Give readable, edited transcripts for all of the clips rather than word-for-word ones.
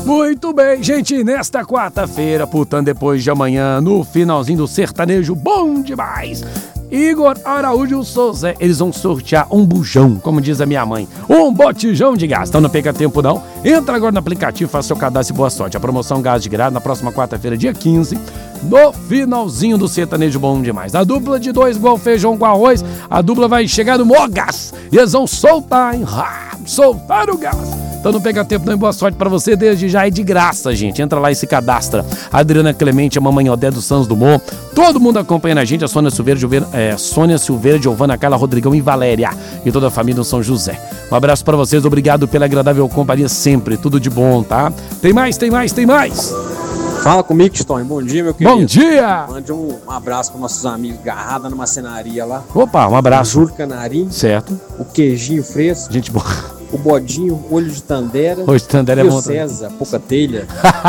Muito bem, gente, nesta quarta-feira, portanto, depois de amanhã, no finalzinho do sertanejo bom demais, Igor Araújo Souza, eles vão sortear um bujão, como diz a minha mãe, um botijão de gás. Então não perca tempo não, entra agora no aplicativo, faça seu cadastro e boa sorte. A promoção Gás de Graça na próxima quarta-feira, dia 15, no finalzinho do sertanejo bom demais. A dupla de 2 igual feijão com arroz, a dupla vai chegar no maior gás e eles vão soltar, hein? Soltar o gás. Então não pega tempo não, boa sorte pra você, desde já é de graça, gente. Entra lá e se cadastra. A Adriana Clemente, a Mamãe Odé dos Santos Dumont, todo mundo acompanhando a gente, a Sônia Silveira, Giovana, Carla, Rodrigão e Valéria, e toda a família do São José. Um abraço pra vocês, obrigado pela agradável companhia sempre, tudo de bom, tá? Tem mais! Fala comigo, Tony. Bom dia, meu querido. Bom dia! Mande um abraço para nossos amigos Garrada na Marcenaria lá. Opa, um abraço. Júlio Canarim. Certo. O Queijinho Fresco. Gente boa. O Bodinho, Olho de Tandera. Olho de Tandera e é bom. O César, Pouca Telha.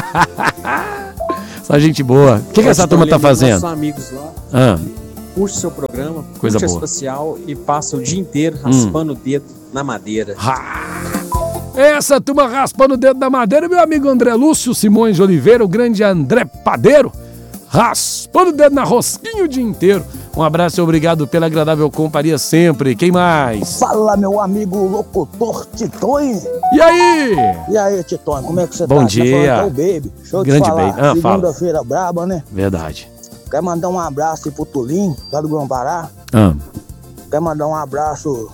Só gente boa. O que essa turma tá fazendo? Nossos amigos lá. Curte seu programa, coisa curte boa. a social e passa o dia inteiro raspando o dedo na madeira. Essa turma raspando o dedo da madeira, meu amigo André Lúcio Simões de Oliveira, o grande André Padeiro, raspando o dedo na rosquinha o dia inteiro. Um abraço e obrigado pela agradável companhia sempre. Quem mais? Fala, meu amigo locutor Titonho. E aí? E aí, Titonho, como é que você Bom tá? dia. Tá o Baby. Deixa eu Grande te falar, Baby. segunda-feira braba, né? Verdade. Quer mandar um abraço aí pro Tulinho, lá do Grão-Pará? Quer mandar um abraço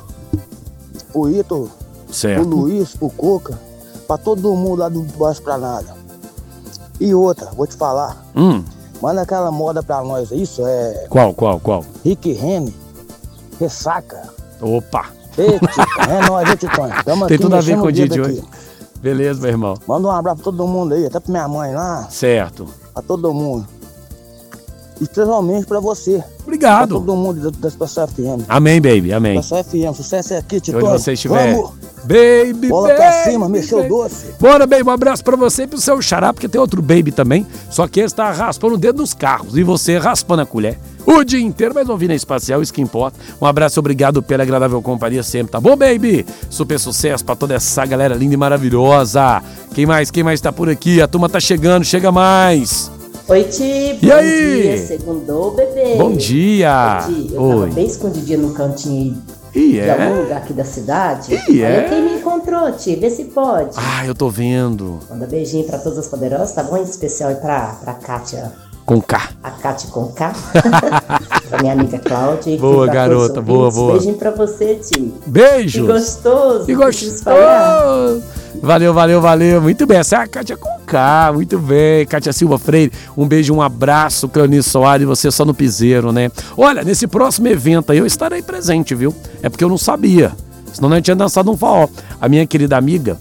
pro Ito, certo. pro Luiz, pro Coca, pra todo mundo lá do Baixo pra Nada. E outra, vou te falar. Manda aquela moda pra nós, isso é... Qual? Rick Rene, Ressaca. Opa. Ei, Titonho, é nóis, Titonho. Tem tudo a ver com o dia de hoje. Beleza, meu irmão. Manda um abraço pra todo mundo aí, até pra minha mãe lá. Certo. Pra todo mundo. Especialmente pra você. Obrigado. Pra todo mundo da Espaço FM. Amém, baby, amém. Espaço FM, sucesso é aqui, Titonho. Onde você estiver. Vamos. Baby, bola baby, pra cima, mexeu baby. Doce. Bora, baby, um abraço pra você e pro seu xará, porque tem outro baby também, só que esse tá raspando o dedo nos carros e você raspando a colher o dia inteiro, mas ouvindo a Espacial, isso que importa. Um abraço, obrigado pela agradável companhia sempre, tá bom, baby? Super sucesso pra toda essa galera linda e maravilhosa. Quem mais tá por aqui? A turma tá chegando, chega mais. Oi, Ti. E aí? Bom dia, segundou, bebê. Bom dia. Eu tava bem escondidinha no cantinho de algum lugar aqui da cidade. Olha quem me encontrou, Ti. Vê se pode. Ah, eu tô vendo. Manda beijinho pra todas as poderosas, tá bom? Em especial pra Kátia. Com K. A Kátia com K. Pra minha amiga Cláudia. Boa, garota. Boa. Beijinho pra você, Ti. Beijos. Que gostoso. Valeu. Muito bem, essa é a Kátia com K, muito bem. Kátia Silva Freire, um beijo, um abraço, Cleonice Soares, você só no piseiro, né? Olha, nesse próximo evento aí eu estarei presente, viu? É porque eu não sabia, senão não tinha dançado um forró. A minha querida amiga,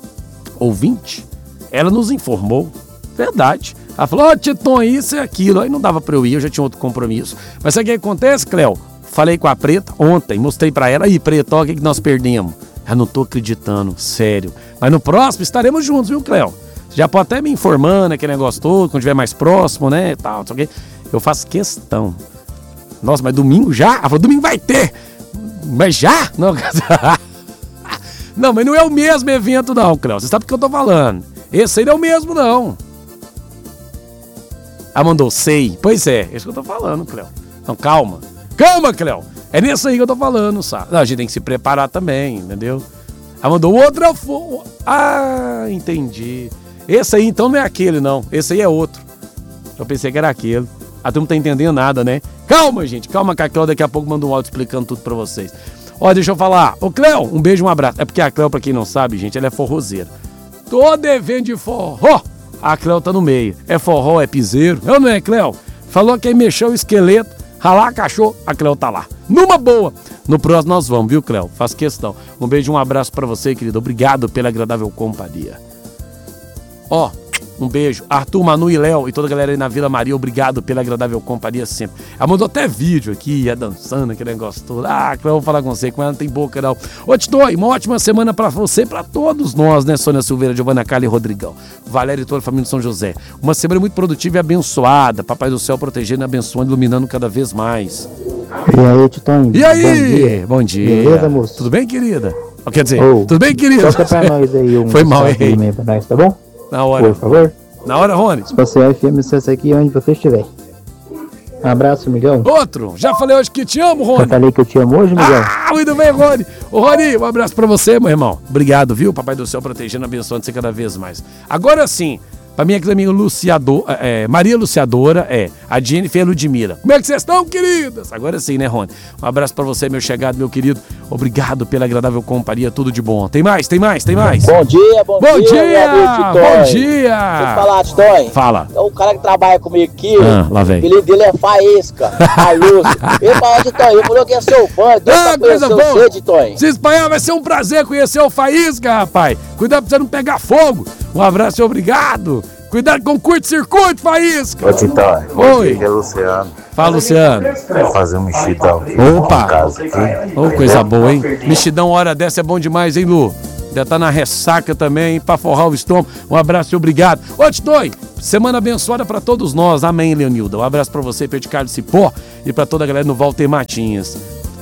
ouvinte, ela nos informou, verdade. Ela falou, Titon, isso e aquilo. Aí não dava pra eu ir, eu já tinha outro compromisso. Mas sabe o que acontece, Cleo? Falei com a Preta ontem, mostrei pra ela, aí Preta, olha o que nós perdemos. Eu não tô acreditando, sério. Mas no próximo estaremos juntos, viu, Cleo? Você já pode até me informando, aquele negócio todo, quando estiver mais próximo, né, e tal, não sei o quê. Eu faço questão. Nossa, mas domingo já? Ela falou, domingo vai ter. Mas já? Não, não, mas não é o mesmo evento não, Cleo. Você sabe o que eu tô falando. Esse aí não é o mesmo, não. Ela mandou, sei. Pois é isso que eu tô falando, Cleo. Não, calma, Cleo. É nisso aí que eu tô falando, sabe? Não, a gente tem que se preparar também, entendeu? Ela mandou outra foto. Ah, entendi. Esse aí então não é aquele, não. Esse aí é outro. Eu pensei que era aquele. A turma não tá entendendo nada, né? Calma, gente. Calma que a Cleo daqui a pouco manda um áudio explicando tudo pra vocês. Ó, deixa eu falar. Ô, Cleo, um beijo, um abraço. É porque a Cleo, pra quem não sabe, gente, ela é forrozeira. Tô devendo de forró. A Cleo tá no meio. É forró, é piseiro. Eu não é, Cleo? Falou que aí mexeu o esqueleto, ralar cachorro, a Cleo tá lá. Numa boa. No próximo nós vamos, viu, Cleo? Faço questão. Um beijo, um abraço pra você, querido. Obrigado pela agradável companhia. Ó, um beijo. Arthur, Manu e Léo e toda a galera aí na Vila Maria, obrigado pela agradável companhia sempre. Ela mandou até vídeo aqui, ia dançando, aquele negócio todo. Ah, Cleo, eu vou falar com você, como ela não tem boca, não. Ô, Titoi, uma ótima semana pra você e pra todos nós, né? Sônia Silveira, Giovana Carla e Rodrigão. Valéria e toda a família de São José. Uma semana muito produtiva e abençoada. Papai do céu protegendo, abençoando, iluminando cada vez mais. E aí, Titon? E aí? Bom dia. Beleza, moço? Tudo bem, querida? Quer dizer, Oh, tudo bem, querida? Toca pra nós aí um foi mal, errei. Pra nós, tá bom? Na hora. Por favor. Na hora, Rony. Espacial FM, você aqui onde você estiver. Um abraço, Miguel. Outro. Já falei hoje que te amo, Rony. Já falei que eu te amo hoje, Miguel. Muito bem, Rony. Ô, Rony, um abraço pra você, meu irmão. Obrigado, viu? Papai do céu protegendo, abençoando você cada vez mais. Agora sim, pra minha amiga Maria Luciadora, a Jennifer e a Ludmila. Como é que vocês estão, queridas? Agora sim, né, Rony? Um abraço pra você, meu chegado, meu querido. Obrigado pela agradável companhia, tudo de bom. Tem mais? Bom dia. Bom dia! Bom dia! Deixa eu falar, Titói. Fala. É o cara que trabalha comigo aqui, lá vem. o apelido dele é Faísca, Lúcio. Ele falou, Titói, ele falou que é seu fã, Deus tá conhecendo você, Titói. Se espalhar, vai ser um prazer conhecer o Faísca, rapaz. Cuidado pra você não pegar fogo. Um abraço e obrigado. Cuidado com o curto-circuito, Faísca. Ô, Titói. Oi. Aqui é Luciano. Fala, Luciano. Vou fazer um mexidão aqui. Opa. Em casa aqui. Ô, coisa boa, hein? Mexidão, hora dessa é bom demais, hein, Lu? Já tá na ressaca também, pra forrar o estômago. Um abraço e obrigado. Ô, Titói, semana abençoada pra todos nós. Amém, Leonilda. Um abraço pra você, Pedro Carlos Cipó, e pra toda a galera no Walter Martins.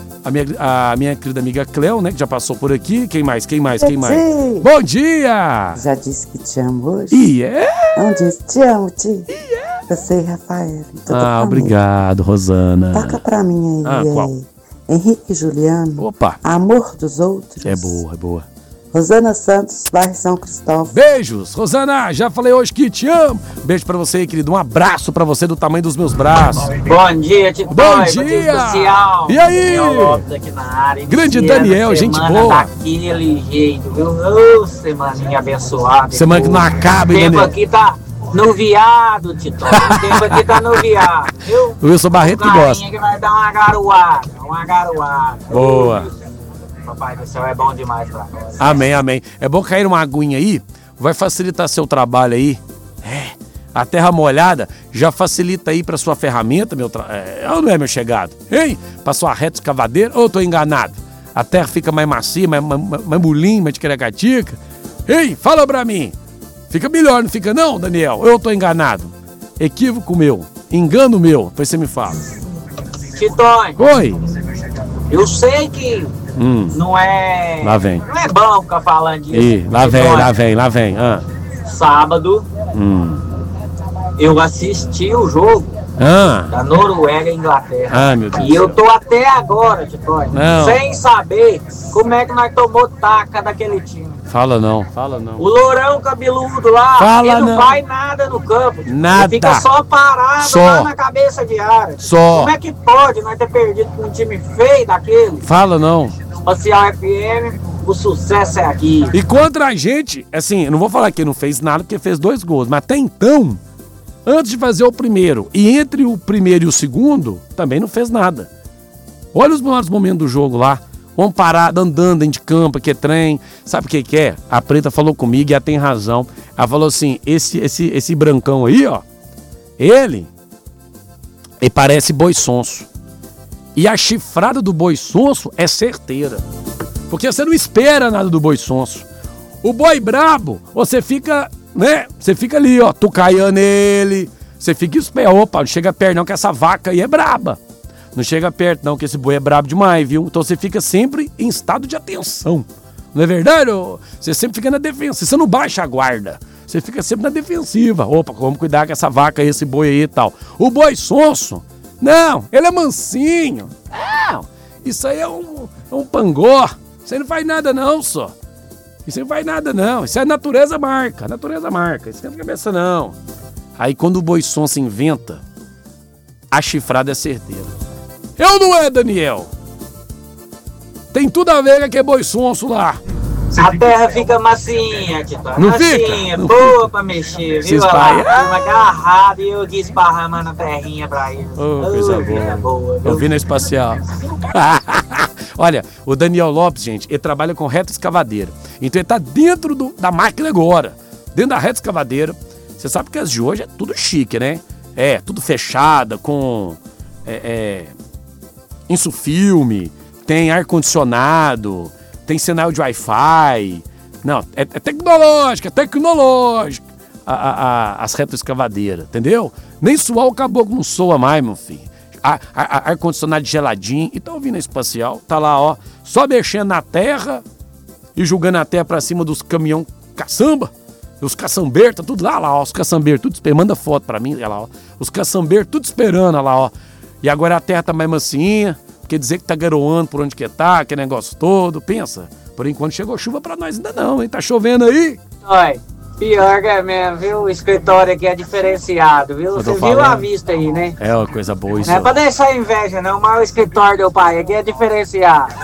A minha querida amiga Cleo, né, que já passou por aqui. Quem mais? Bom dia! Já disse que te amo hoje? Não disse, te amo, Ti. Você e Rafael. Obrigado, Rosana. Toca pra mim aí. Qual? Henrique e Juliano. Opa! Amor dos Outros. É boa. Rosana Santos, bairro São Cristóvão. Beijos, Rosana, já falei hoje que te amo. Beijo pra você, querido, um abraço pra você do tamanho dos meus braços. Bom dia, Titói. Bom dia. Especial. E aí? Daniel Lopes aqui na área. Grande Daniel, gente boa. Daquele jeito, viu? Semaninha abençoada. Semana que não acaba, hein, Daniel? O tempo Daniel? aqui tá nuviado, Titói. O tempo aqui tá nuviado, viu? O Wilson Barreto que gosta. Que vai dar uma garoada. Boa. Papai do céu é bom demais pra nós. Amém. É bom cair uma aguinha aí, vai facilitar seu trabalho aí. A terra molhada já facilita aí pra sua ferramenta, ou não é, meu chegado? Hein? Pra sua reta escavadeira, ou eu tô enganado? A terra fica mais macia, mais molinha, mais ticaracatica. Ei, fala pra mim. Fica melhor, não fica não, Daniel? Ou eu tô enganado? Equívoco meu, engano meu, depois você me fala. Titói. Oi. Eu sei que não é... Lá vem. Não é bom ficar falando disso. Lá vem. Sábado, eu assisti o jogo da Noruega e Inglaterra. Meu Deus. E eu tô até agora, Titói, sem saber como é que nós tomou taca daquele time. Fala não. O lourão cabeludo lá, ele não faz nada no campo. Nada. Ele fica só parado lá na cabeça de área. Como é que pode nós ter perdido com um time feio daquele? Fala não. Espacial FM, o sucesso é aqui. E contra a gente, assim, eu não vou falar que não fez nada porque fez 2 gols, mas até então, antes de fazer o primeiro e entre o primeiro e o segundo, também não fez nada. Olha os melhores momentos do jogo lá. Vamos parar andando dentro de campo, que é trem. Sabe o que é? A Preta falou comigo e ela tem razão. Ela falou assim, esse brancão aí, ó, ele parece boi sonso. E a chifrada do boi sonso é certeira. Porque você não espera nada do boi sonso. O boi brabo, você fica, né? Você fica ali, ó, tucaiando ele. Você fica esperto. Opa, não chega perto não, que essa vaca aí é braba. Não chega perto não, que esse boi é brabo demais, viu? Então você fica sempre em estado de atenção. Não é verdade? Você sempre fica na defensiva. Você não baixa a guarda. Você fica sempre na defensiva. Opa, vamos cuidar com essa vaca, esse boi aí e tal. O boi sonso, não, ele é mansinho. Não, isso aí é um pangó. Isso aí não faz nada não, só. Isso aí não faz nada não. Isso é natureza marca. Isso não é cabeça não. Aí quando o boi sonso inventa, a chifrada é certeira. Eu não é, Daniel. Tem tudo a ver com aquele boi sonso lá. A terra fica macinha, Titói. Não macinha, fica? boa pra mexer, viu? Espalha. Ela agarrada e eu aqui esparramando a terrinha pra eles. Coisa boa. Eu vi na espacial. Olha, o Daniel Lopes, gente, ele trabalha com reta escavadeira. Então ele tá dentro da máquina agora. Dentro da reta escavadeira. Você sabe que as de hoje é tudo chique, né? É, tudo fechada, com insufilme, tem ar-condicionado, tem sinal de Wi-Fi. Não, é tecnológico. As retas escavadeiras, entendeu? Nem suar o caboclo não soa mais, meu filho. Ar-condicionado geladinho. E tá ouvindo a espacial, tá lá, ó, só mexendo na terra e jogando a terra pra cima dos caminhão caçamba. Os caçambeiros, tá tudo lá, ó. Os caçambeiros, tudo esperando. Manda foto pra mim, olha lá, ó. Os caçambeiros, tudo esperando, olha lá, ó. E agora a terra tá mais mansinha, quer dizer que tá garoando por onde que tá, aquele negócio todo. Pensa, por enquanto chegou chuva pra nós ainda não, hein? Tá chovendo aí? Oi, pior que é mesmo, viu? O escritório aqui é diferenciado, viu? Você viu a vista aí, né? É uma coisa boa isso. Não é pra deixar inveja, não, mas o escritório do pai aqui é diferenciado.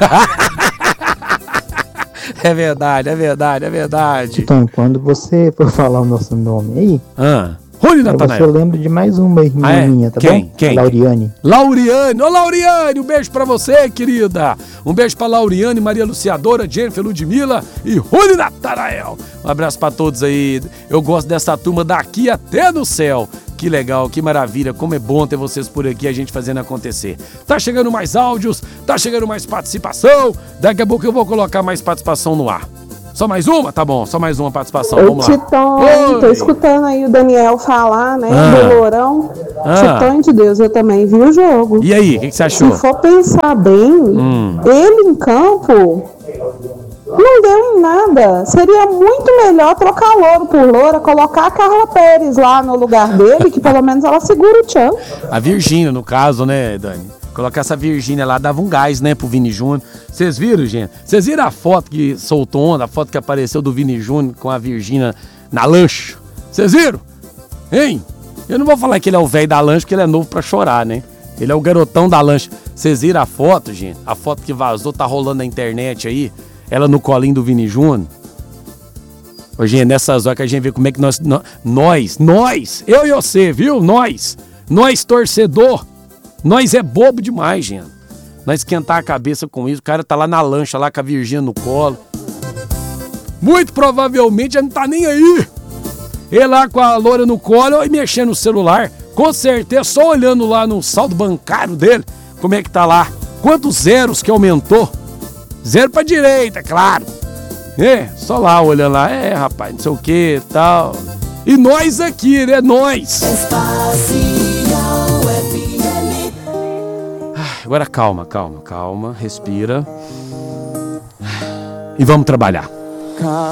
É verdade, é verdade, é verdade. Então, quando você for falar o nosso nome aí, Rony Natanael. Eu lembro de mais uma irmã minha, tá bom? Quem? Lauriane. Lauriane, ô Lauriane, um beijo pra você, querida. Um beijo pra Lauriane, Maria Luciadora, Jennifer Ludmilla e Rony Natanael. Um abraço pra todos aí. Eu gosto dessa turma daqui até no céu. Que legal, que maravilha, como é bom ter vocês por aqui, a gente fazendo acontecer. Tá chegando mais áudios, tá chegando mais participação. Daqui a pouco eu vou colocar mais participação no ar. Só mais uma? Tá bom, só mais uma participação, vamos lá. Titão, tô escutando aí o Daniel falar, né, do Lourão. Titão de Deus, eu também vi o jogo. E aí, o que você achou? Se for pensar bem, ele em campo não deu em nada. Seria muito melhor trocar Louro por Loura, colocar a Carla Pérez lá no lugar dele, que pelo menos ela segura o tchan. A Virgínia, no caso, né, Dani? Colocar essa Virgínia lá dava um gás, né, pro Vini Júnior. Vocês viram, gente? Vocês viram a foto que soltou onda, a foto que apareceu do Vini Júnior com a Virgínia na lancha? Vocês viram? Hein? Eu não vou falar que ele é o velho da lancha, porque ele é novo pra chorar, né? Ele é o garotão da lancha. Vocês viram a foto, gente? A foto que vazou, tá rolando na internet aí. Ela no colinho do Vini Júnior. Ô, gente, nessas horas que a gente vê como é que nós, eu e você, viu? Nós torcedor, nós é bobo demais, gente. Nós esquentar a cabeça com isso, o cara tá lá na lancha, lá com a Virgínia no colo. Muito provavelmente ele não tá nem aí. Ele lá com a loura no colo e mexendo no celular. Com certeza, só olhando lá no saldo bancário dele, como é que tá lá. Quantos zeros que aumentou? Zero pra direita, claro. Só lá, olhando lá. Rapaz, não sei o que, tal. E nós aqui, né? Nós. Agora calma. Respira. E vamos trabalhar.